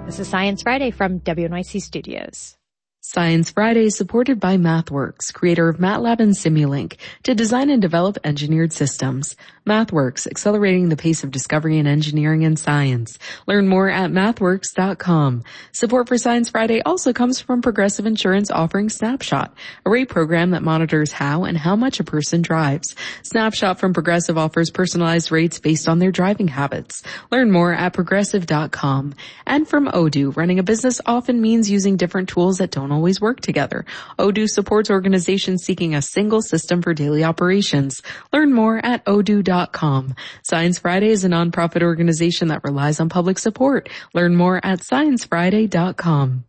This is Science Friday from WNYC Studios. Science Friday is supported by MathWorks, creator of MATLAB and Simulink, to design and develop engineered systems. MathWorks, accelerating the pace of discovery in engineering and science. Learn more at mathworks.com. Support for Science Friday also comes from Progressive Insurance offering Snapshot, a rate program that monitors how and how much a person drives. Snapshot from Progressive offers personalized rates based on their driving habits. Learn more at progressive.com. And from Odoo, running a business often means using different tools that don't always work together. Odoo supports organizations seeking a single system for daily operations. Learn more at odoo.com. Science Friday is a nonprofit organization that relies on public support. Learn more at sciencefriday.com.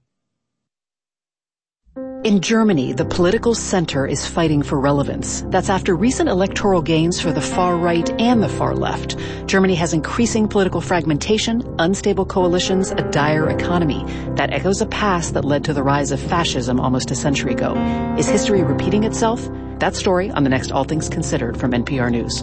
In Germany, the political center is fighting for relevance. That's after recent electoral gains for the far right and the far left. Germany has increasing political fragmentation, unstable coalitions, a dire economy. That echoes a past that led to the rise of fascism almost a century ago. Is history repeating itself? That story on the next All Things Considered from NPR News.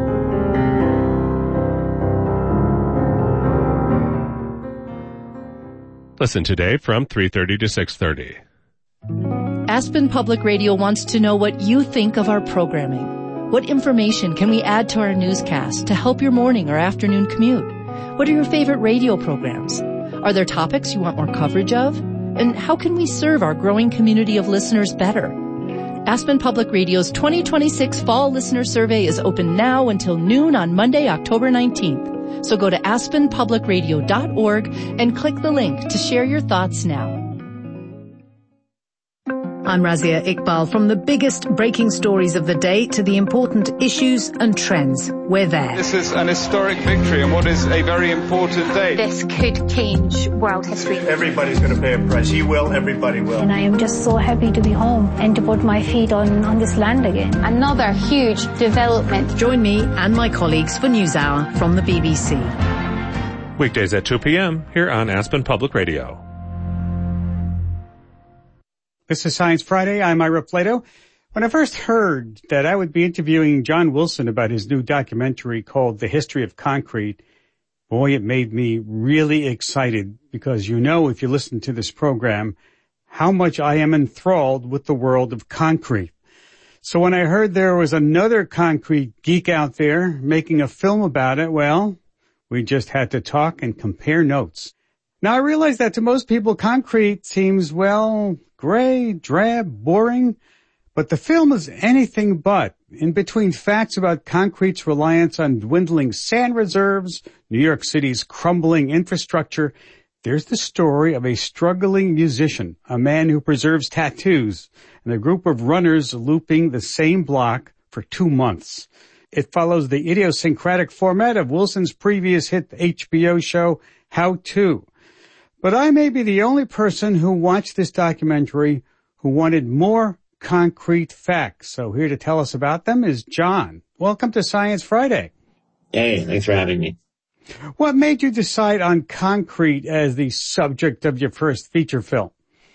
Listen today from 3:30 to 6:30. Aspen Public Radio wants to know what you think of our programming. What information can we add to our newscast to help your morning or afternoon commute? What are your favorite radio programs? Are there topics you want more coverage of? And how can we serve our growing community of listeners better? Aspen Public Radio's 2026 Fall Listener Survey is open now until noon on Monday, October 19th. So go to aspenpublicradio.org and click the link to share your thoughts now. I'm Razia Iqbal. From the biggest breaking stories of the day to the important issues and trends, we're there. This is an historic victory and what is a very important day. This could change world history. Everybody's going to pay a price. You will, everybody will. And I am just so happy to be home and to put my feet on this land again. Another huge development. Join me and my colleagues for NewsHour from the BBC. Weekdays at 2 p.m. here on Aspen Public Radio. This is Science Friday. I'm Ira Plato. When I first heard that I would be interviewing John Wilson about his new documentary called The History of Concrete, boy, it made me really excited because you know, if you listen to this program, how much I am enthralled with the world of concrete. So when I heard there was another concrete geek out there making a film about it, well, we just had to talk and compare notes. Now I realize that to most people, concrete seems, well, gray, drab, boring, but the film is anything but. In between facts about concrete's reliance on dwindling sand reserves, New York City's crumbling infrastructure, there's the story of a struggling musician, a man who preserves tattoos, and a group of runners looping the same block for 2 months. It follows the idiosyncratic format of Wilson's previous hit HBO show, How To. But I may be the only person who watched this documentary who wanted more concrete facts. So here to tell us about them is John. Welcome to Science Friday. Hey, thanks for having me. What made you decide on concrete as the subject of your first feature film?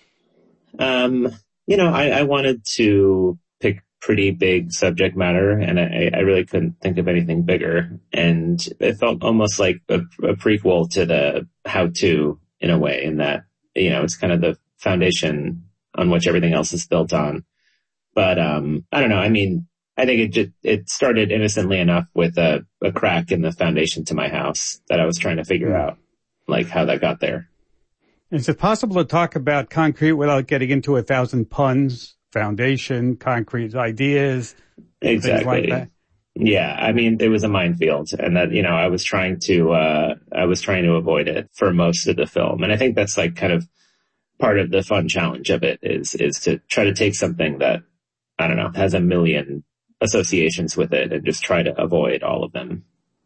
I wanted to pick pretty big subject matter, and I really couldn't think of anything bigger. And it felt almost like a prequel to the How To, in a way, in that, it's kind of the foundation on which everything else is built on. But, I don't know. I mean, I think it started innocently enough with a crack in the foundation to my house that I was trying to figure out, like, how that got there. Is it possible to talk about concrete without getting into 1,000 puns, foundation, concrete ideas, exactly. Things like that? Yeah, I mean, it was a minefield, and that, I was trying to avoid it for most of the film. And I think that's like kind of part of the fun challenge of it is to try to take something that, I don't know, has a million associations with it and just try to avoid all of them.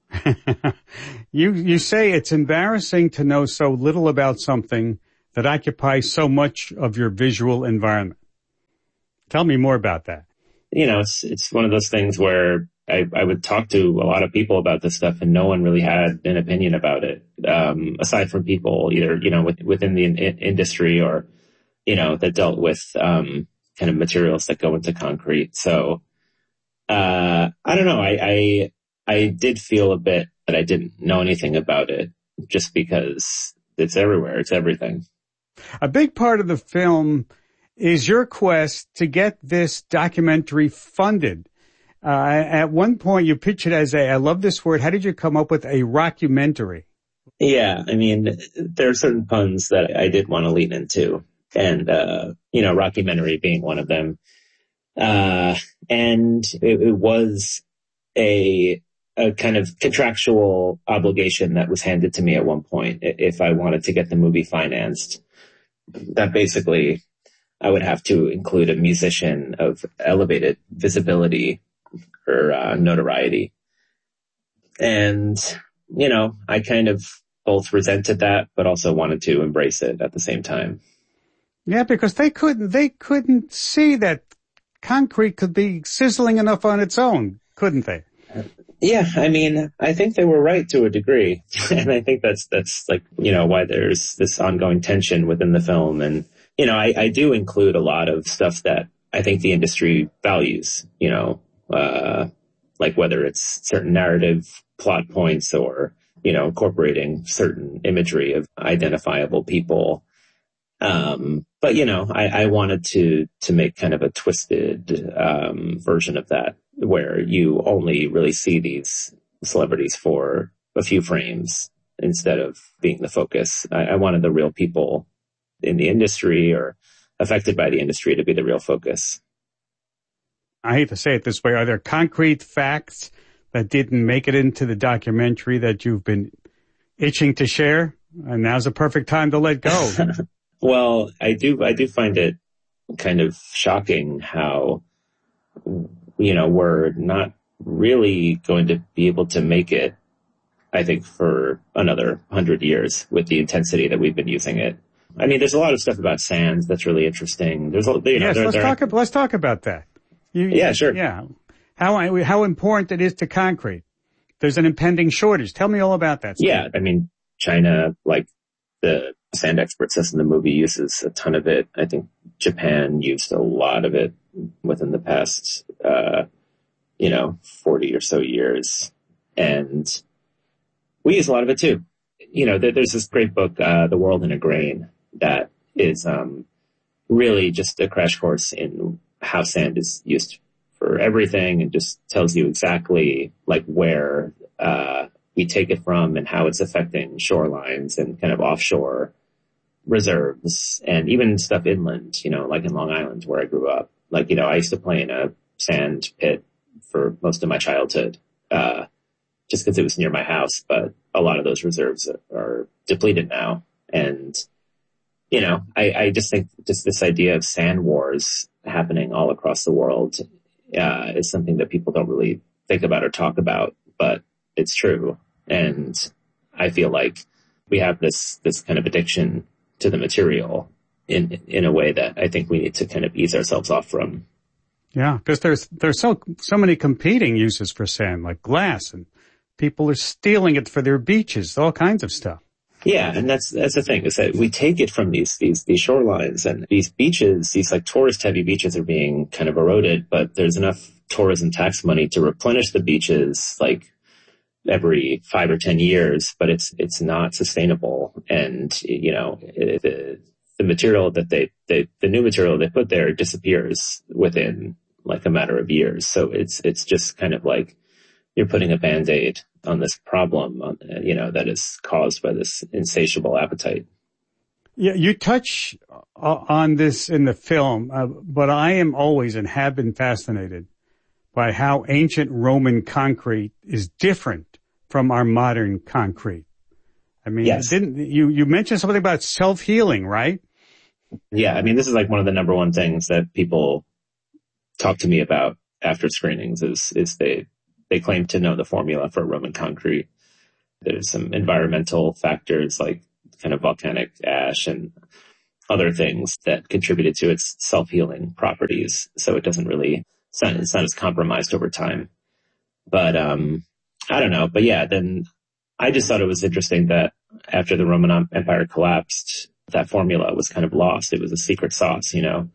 You say it's embarrassing to know so little about something that occupies so much of your visual environment. Tell me more about that. It's one of those things where I would talk to a lot of people about this stuff and no one really had an opinion about it, aside from people either, within the industry or, that dealt with, kind of materials that go into concrete. So, I don't know. I did feel a bit that I didn't know anything about it just because it's everywhere. It's everything. A big part of the film is your quest to get this documentary funded. At one point, you pitched it as I love this word. How did you come up with a rockumentary? Yeah, I mean, there are certain puns that I did want to lean into, and, rockumentary being one of them. And it was a kind of contractual obligation that was handed to me at one point if I wanted to get the movie financed. That basically I would have to include a musician of elevated visibility or notoriety. And, I kind of both resented that, but also wanted to embrace it at the same time. Yeah, because they couldn't see that concrete could be sizzling enough on its own, couldn't they? Yeah, I mean, I think they were right to a degree. And I think that's like, why there's this ongoing tension within the film. And, I do include a lot of stuff that I think the industry values, like whether it's certain narrative plot points or, incorporating certain imagery of identifiable people. But, I wanted to make kind of a twisted, version of that where you only really see these celebrities for a few frames instead of being the focus. I wanted the real people in the industry or affected by the industry to be the real focus. I hate to say it this way. Are there concrete facts that didn't make it into the documentary that you've been itching to share? And now's the perfect time to let go. Well, I do find it kind of shocking how, we're not really going to be able to make it, I think, for another 100 years with the intensity that we've been using it. I mean, there's a lot of stuff about sands that's really interesting. There's, let's talk about that. Yeah, sure. Yeah. How important it is to concrete. There's an impending shortage. Tell me all about that stuff. Yeah. I mean, China, like the sand expert says in the movie, uses a ton of it. I think Japan used a lot of it within the past, 40 or so years. And we use a lot of it too. There's this great book, The World in a Grain, that is, really just a crash course in how sand is used for everything and just tells you exactly like where, we take it from and how it's affecting shorelines and kind of offshore reserves and even stuff inland, like in Long Island where I grew up. Like, I used to play in a sand pit for most of my childhood, just because it was near my house, but a lot of those reserves are depleted now. And, I just think just this idea of sand wars happening all across the world, is something that people don't really think about or talk about, but it's true. And I feel like we have this kind of addiction to the material in a way that I think we need to kind of ease ourselves off from. Yeah, because there's so many competing uses for sand, like glass, and people are stealing it for their beaches, all kinds of stuff. Yeah, and that's the thing, is that we take it from these shorelines, and these beaches, these like tourist heavy beaches are being kind of eroded, but there's enough tourism tax money to replenish the beaches like every 5 or 10 years, but it's not sustainable. And, the material that the new material they put there disappears within like a matter of years. So it's just kind of like you're putting a Band-Aid on this problem, that is caused by this insatiable appetite. Yeah, you touch on this in the film, but I am always and have been fascinated by how ancient Roman concrete is different from our modern concrete. I mean, yes. You mentioned something about self-healing, right? Yeah, I mean, this is like one of the number one things that people talk to me about after screenings is they claim to know the formula for Roman concrete. There's some environmental factors like kind of volcanic ash and other things that contributed to its self-healing properties. So it doesn't really, it's not as compromised over time. But, I don't know. But yeah, then I just thought it was interesting that after the Roman Empire collapsed, that formula was kind of lost. It was a secret sauce, and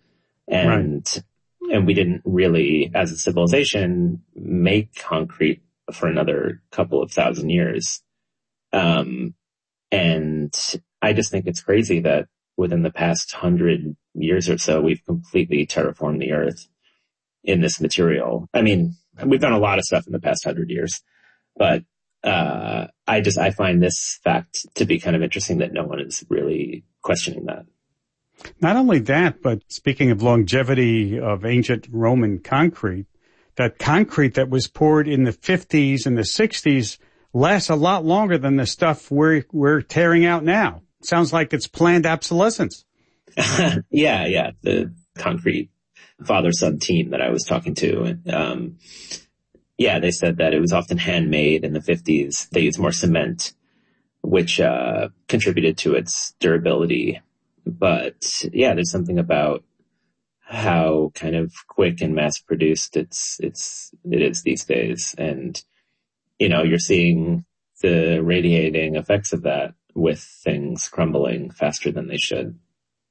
we didn't really, as a civilization, make concrete for another couple of thousand years. And I just think it's crazy that within the past 100 years or so, we've completely terraformed the Earth in this material. I mean, we've done a lot of stuff in the past 100 years, but I find this fact to be kind of interesting that no one is really questioning that. Not only that, but speaking of longevity of ancient Roman concrete, that concrete that was poured in the 50s and the 60s lasts a lot longer than the stuff we're tearing out now. Sounds like it's planned obsolescence. Yeah. The concrete father-son team that I was talking to, they said that it was often handmade in the 50s. They used more cement, which contributed to its durability. But yeah, there's something about how kind of quick and mass-produced it is these days. And, you're seeing the radiating effects of that with things crumbling faster than they should.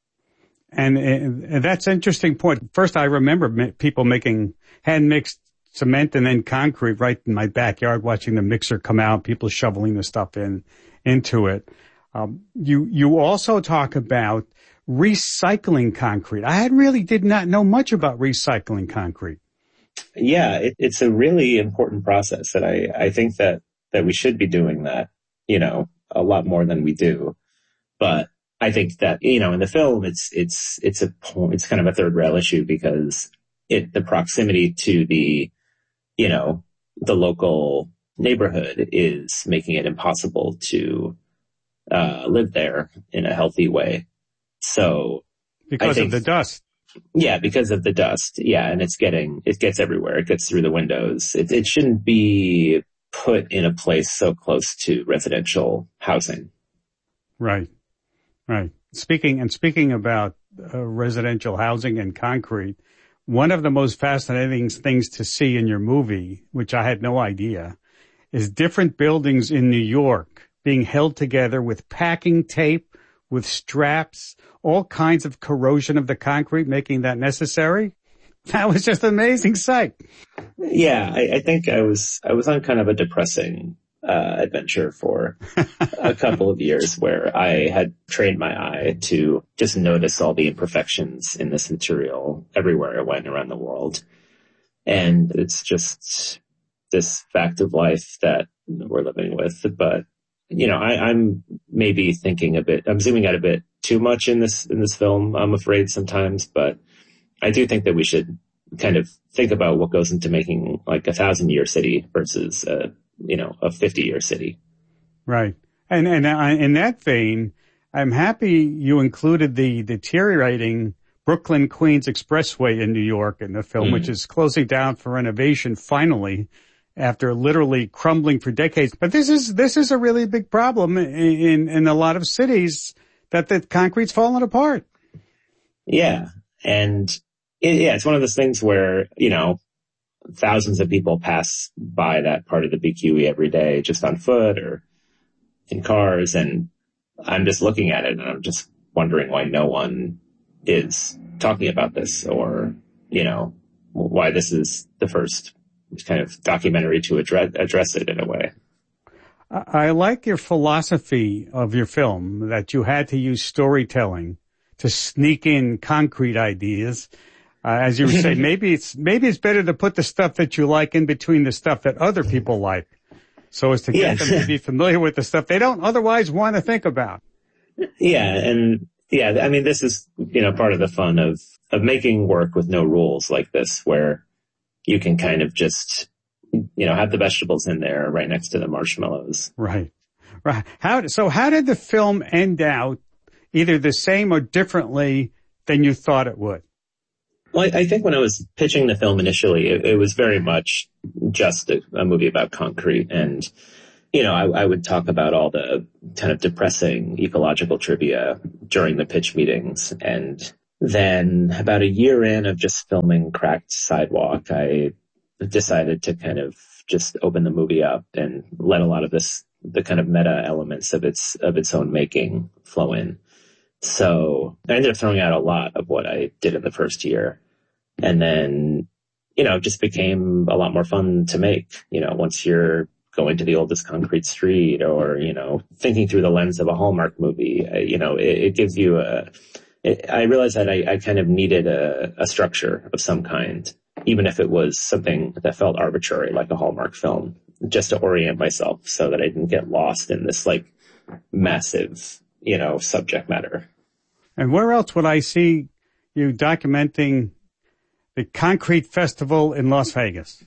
And that's an interesting point. First, I remember people making hand-mixed cement and then concrete right in my backyard, watching the mixer come out, people shoveling the stuff into it. You also talk about recycling concrete. I really did not know much about recycling concrete. Yeah, it's a really important process, and I think that we should be doing that, a lot more than we do. But I think that, in the film, it's kind of a third rail issue because the proximity to the local neighborhood is making it impossible to live there in a healthy way. So because of the dust. Yeah, because of the dust. Yeah, and it gets everywhere. It gets through the windows. It shouldn't be put in a place so close to residential housing. Right. Speaking about residential housing and concrete, one of the most fascinating things to see in your movie, which I had no idea, is different buildings in New York being held together with packing tape, with straps, all kinds of corrosion of the concrete, making that necessary. That was just an amazing sight. Yeah, I think I was on kind of a depressing adventure for a couple of years where I had trained my eye to just notice all the imperfections in this material everywhere I went around the world. And it's just this fact of life that we're living with. But, I'm maybe I'm zooming out a bit too much in this film, I'm afraid sometimes, but I do think that we should kind of think about what goes into making like 1,000-year city versus a 50-year city. Right. And in that vein, I'm happy you included the deteriorating Brooklyn-Queens Expressway in New York in the film, which is closing down for renovation finally after literally crumbling for decades. But this is a really big problem in a lot of cities that the concrete's falling apart. Yeah. And it's one of those things where, thousands of people pass by that part of the BQE every day, just on foot or in cars. And I'm just looking at it and I'm just wondering why no one is talking about this or, why this is the first kind of documentary to address it in a way. I like your philosophy of your film that you had to use storytelling to sneak in concrete ideas. As you say, maybe it's better to put the stuff that you like in between the stuff that other people like, so as to get them to be familiar with the stuff they don't otherwise want to think about. Yeah, and I mean, this is part of the fun of making work with no rules like this, where you can kind of just have the vegetables in there right next to the marshmallows. Right. How did the film end out, either the same or differently than you thought it would? Well, I think when I was pitching the film initially, it was very much just a movie about concrete. And, I would talk about all the kind of depressing ecological trivia during the pitch meetings. And then about a year in of just filming Cracked Sidewalk, I decided to kind of just open the movie up and let a lot of the kind of meta elements of its own making flow in. So I ended up throwing out a lot of what I did in the first year. And then, it just became a lot more fun to make, once you're going to the oldest concrete street or, thinking through the lens of a Hallmark movie. It gives you I realized that I kind of needed a structure of some kind, even if it was something that felt arbitrary, like a Hallmark film, just to orient myself so that I didn't get lost in this like massive, subject matter. And where else would I see you documenting the Concrete Festival in Las Vegas?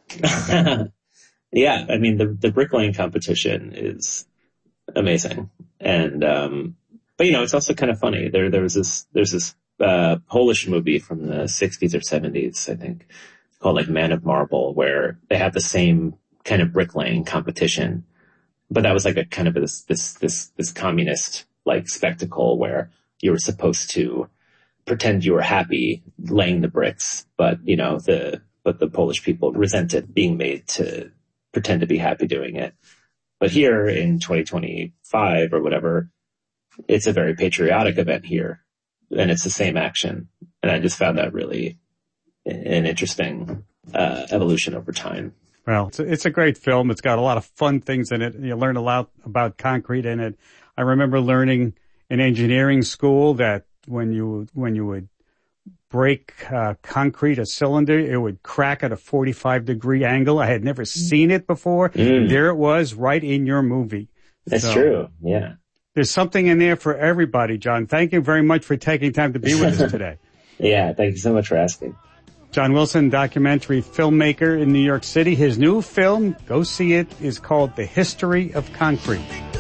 Yeah, I mean, the Brick Lane competition is amazing. And, but it's also kind of funny. There's this Polish movie from the 60s or 70s, I think, called like Man of Marble, where they have the same kind of Brick Lane competition. But that was like a kind of this communist like spectacle where you were supposed to pretend you were happy laying the bricks, but the Polish people resented being made to pretend to be happy doing it. But here in 2025 or whatever, it's a very patriotic event here, and it's the same action. And I just found that really an interesting evolution over time. Well, it's a great film. It's got a lot of fun things in it. You learn a lot about concrete in it. I remember learning in engineering school that when you would break concrete, a cylinder, it would crack at a 45-degree angle. I had never seen it before. There it was right in your movie. That's true. Yeah. There's something in there for everybody, John. Thank you very much for taking time to be with us today. Yeah, thank you so much for asking. John Wilson, documentary filmmaker in New York City. His new film, go see it, is called The History of Concrete.